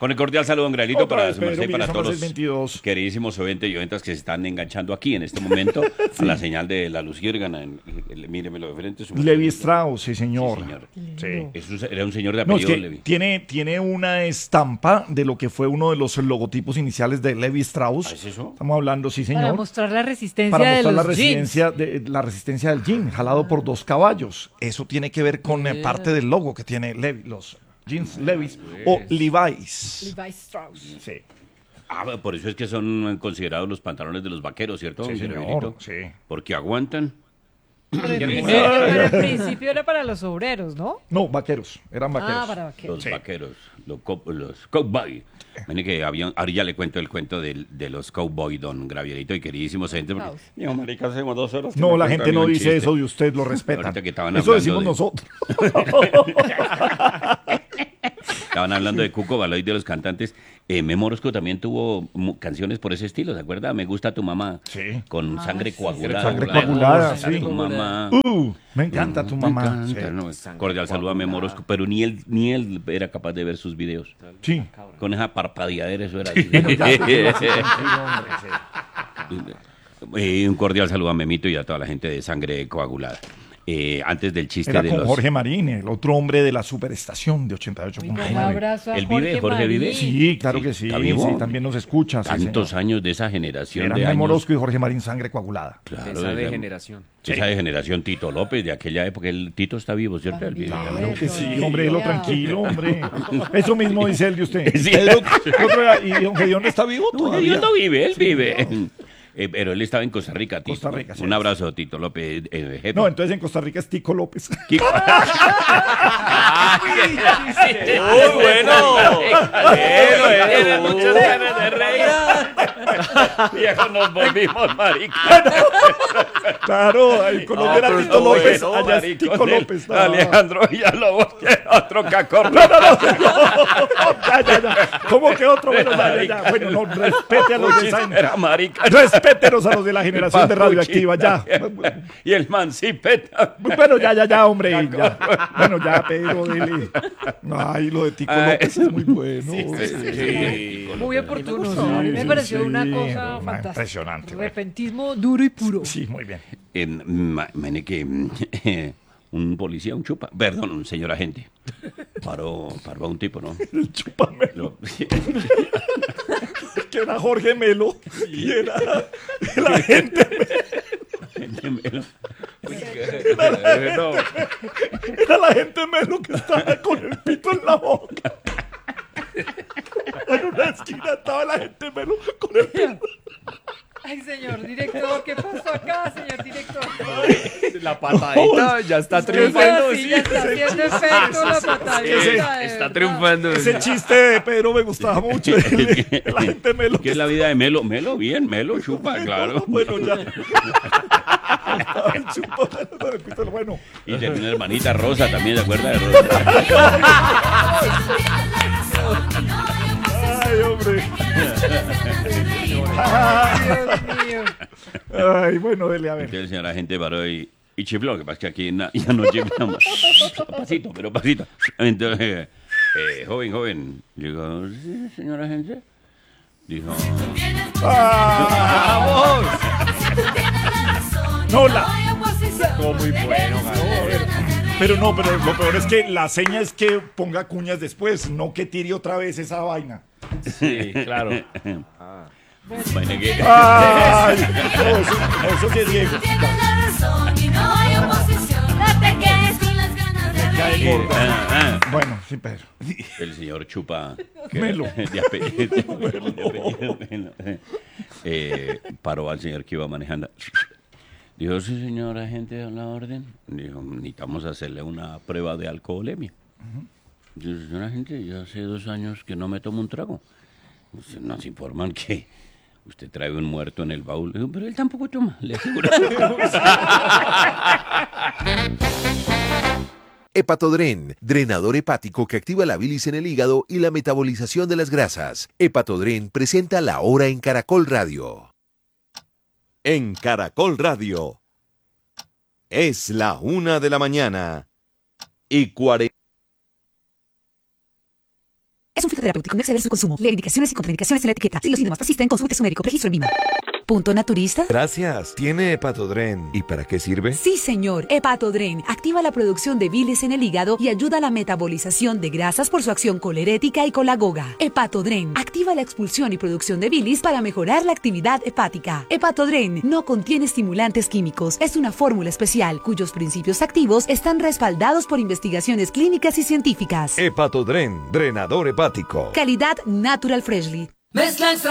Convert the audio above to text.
Con el cordial saludo, don Granito, Otra para vez, su merced y Pedro, para mire, todos son los las 22. queridísimos oyentes y oyentas que se están enganchando aquí en este momento a la señal de la luciérgana. Míremelo de frente. Levi Strauss, sí, señor. Sí, señor. Sí. Eso era un señor de No, es apellido que Levi. tiene una estampa de lo que fue uno de los logotipos iniciales de Levi Strauss. ¿Ah, es eso? Estamos hablando, sí, Para señor. mostrar la resistencia Para de mostrar los la resistencia del jean, jalado por 2 caballos. Eso tiene que ver con parte del logo que tiene Levi, los jeans Levi's o Levi's. Levi Strauss. Sí, Por eso es que son considerados los pantalones de los vaqueros, ¿cierto, sí, don señor. Granito? Sí. Porque aguantan. Pero al principio era para los obreros, ¿no? No, vaqueros, eran vaqueros. Ah, para vaqueros. Los Sí. vaqueros, los cowboy. Miren que ahora ya le cuento el cuento de los cowboy, don Gravierito y queridísimos gente. Porque, Pausa. digo, marica, hacemos 2 horas. que No, me la cuentan gente no un dice chiste. eso de usted, lo respeta. Ahorita que estaban Eso hablando decimos de- nosotros. Estaban hablando de Cuco Baloy, de los cantantes. Memo Orozco también tuvo canciones por ese estilo, ¿se acuerda? Me gusta tu mamá. Sí. Con sangre sí, coagulada. Sangre ¿verdad? coagulada, Sangre sí. Tu mamá. Me encanta tu mamá. Me encanta, Sí. ¿no? Cordial saludo a Memo Orozco, pero ni él era capaz de ver sus videos. Sí. Con esa parpadeadera, eso era. Un cordial saludo a Memito y a toda la gente de Sangre Coagulada. Antes del chiste Era de con los... Jorge Marín, el otro hombre de la superestación de 88. Un abrazo a ¿Él vive? ¿Jorge vive? Marín. Sí, claro que sí. ¿Está vivo? Sí, también nos escucha. Sí, Tantos señor. años de esa generación Eran de Memo años. Orozco y Jorge Marín, sangre coagulada. Claro, Esa degeneración. Esa degeneración Tito López de aquella época. El Tito está vivo, ¿cierto? Él vive También. también. Que sí, Todavía. hombre, lo tranquilo, hombre. Eso mismo dice él de usted. Sí. ¿Y don Gedeón está vivo No, todavía? él no vive, él vive. Pero él estaba en Costa Rica, Tito. Costa Rica, sí. Un abrazo, Tito López. Jefe. No, entonces en Costa Rica es Tico López. Kiko. ¡Muy bueno! Tiene muchas ganas de reír. Viejo, nos volvimos marica. Claro, en Colombia era pero Tito está López, bueno, allá es marico, Tico del López. No. Alejandro Villalobos, que otro cacorro. Ya. ¿Cómo que otro? Bueno, ya. Bueno, no, respete a los de esa... Era marica. Respétenos a los de la generación de radioactiva, ya. Y el mancipeta. Bueno, ya, hombre. Ya. Bueno, ya, pero dele. Ay, lo de Tico López es muy bueno. Sí. Muy oportuno. Sí, ¿no? A mí me sí, pareció sí. una cosa Una fantástica. impresionante. Repentismo duro y puro. Sí, muy bien. Imagine que un policía, un chupa, perdón, un señor agente, paró a un tipo, ¿no? El chúpamelo. Que era Jorge Melo. Y era la gente. Era la gente Melo que estaba con el pito en la boca. En una esquina estaba la gente Melo con el pito. Ay, señor director, ¿qué pasó acá, señor director? La patadita ya está triunfando. Sí, ya está haciendo efecto la patadita. de Está verdad. triunfando. Ese chiste de Pedro me gustaba mucho. La gente Melo. ¿Qué es la vida de Melo? Melo, bien, Melo, chupa, claro. Bueno, ya. Estaba el chúpamelo con el pito. Bueno. Y tenía una hermanita Rosa también, ¿se acuerda de Rosa? Ay, hombre. Dios mío. Ay, bueno, dele a ver. Entonces el señor agente paró y chifló, que pasa que aquí ya no chiflamos. Pasito, pero pasito. Entonces, joven, digo, sí, señor agente. Dijo, No, la. Muy bueno, Pero no, pero lo peor es que la seña es que ponga cuñas después, no que tire otra vez esa vaina. Sí, claro. imagine que... Ay, no, eso sí es Diego. Cae gorda. Bueno, sí, Pedro. El señor Chupa Melo. de apellido Melo. Paró al señor que iba manejando. Dijo, sí, señor agente, a la orden. Dijo, necesitamos hacerle una prueba de alcoholemia. Dijo, señor agente, yo hace 2 años que no me tomo un trago. Nos informan que usted trae un muerto en el baúl. Dijo, pero él tampoco toma, le aseguro. Hepatodren, drenador hepático que activa la bilis en el hígado y la metabolización de las grasas. Hepatodren presenta La Hora en Caracol Radio. En Caracol Radio. Es la 1:40 a.m. Es un efecto terapéutico. No exceder su consumo. Lee indicaciones y contraindicaciones en la etiqueta. Si los síntomas persisten, consulte a su médico. Registro en VIMA. ¿Punto naturista? Gracias. ¿Tiene Hepatodren? ¿Y para qué sirve? Sí, señor. Hepatodren activa la producción de bilis en el hígado y ayuda a la metabolización de grasas por su acción colerética y colagoga. Hepatodren activa la expulsión y producción de bilis para mejorar la actividad hepática. Hepatodren no contiene estimulantes químicos. Es una fórmula especial cuyos principios activos están respaldados por investigaciones clínicas y científicas. Hepatodren, drenador hepático. Calidad Natural Freshly. Mezcla extra